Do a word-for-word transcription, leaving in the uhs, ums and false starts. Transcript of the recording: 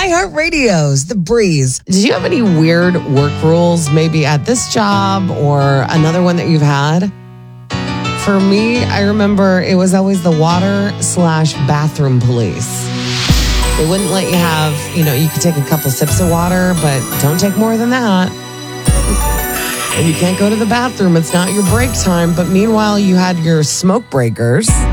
iHeartRadio's The Breeze. Did you have any weird work rules, maybe at this job or another one that you've had? For me, I remember it was always the water slash bathroom police. They wouldn't let you have, you know, you could take a couple sips of water, but don't take more than that. And you can't go to the bathroom. It's not your break time. But meanwhile, you had your smoke breakers.